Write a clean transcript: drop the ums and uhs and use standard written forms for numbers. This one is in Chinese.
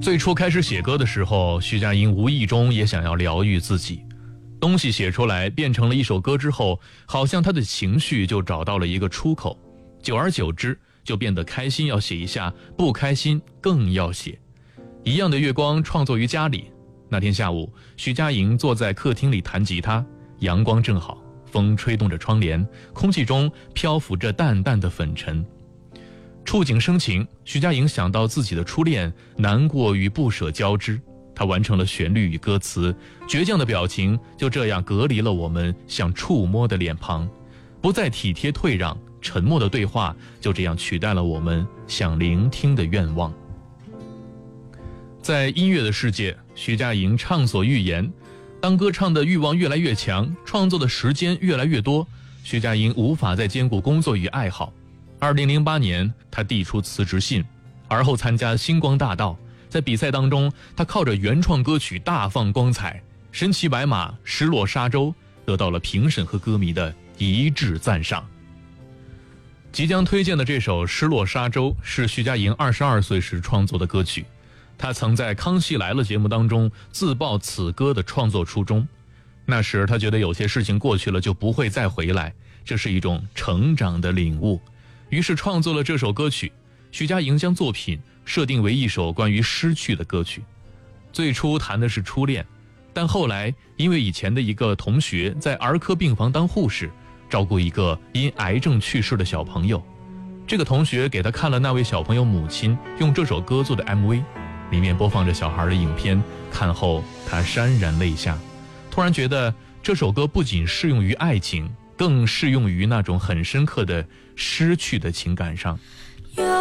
最初开始写歌的时候，徐佳莹无意中也想要疗愈自己，东西写出来变成了一首歌之后，好像她的情绪就找到了一个出口，久而久之就变得开心要写一下，不开心更要写。一样的月光创作于家里，那天下午，徐佳莹坐在客厅里弹吉他，阳光正好，风吹动着窗帘，空气中漂浮着淡淡的粉尘。触景生情，徐佳莹想到自己的初恋，难过与不舍交织，她完成了旋律与歌词，倔强的表情就这样隔离了我们想触摸的脸庞，不再体贴退让，沉默的对话就这样取代了我们想聆听的愿望。在音乐的世界，徐佳莹畅所欲言，当歌唱的欲望越来越强，创作的时间越来越多，徐佳莹无法再兼顾工作与爱好。2008年，她递出辞职信，而后参加星光大道。在比赛当中，她靠着原创歌曲大放光彩，身骑白马，失落沙洲，得到了评审和歌迷的一致赞赏。即将推荐的这首《失落沙洲》是徐佳莹22岁时创作的歌曲。她曾在《康熙来了》节目当中自曝此歌的创作初衷。那时她觉得有些事情过去了就不会再回来，这是一种成长的领悟。于是创作了这首歌曲。徐佳莹将作品设定为一首关于失去的歌曲。最初谈的是初恋，但后来因为以前的一个同学在儿科病房当护士，照顾一个因癌症去世的小朋友。这个同学给他看了那位小朋友母亲用这首歌做的 MV， 里面播放着小孩的影片，看后他潸然泪下，突然觉得这首歌不仅适用于爱情，更适用于那种很深刻的失去的情感上。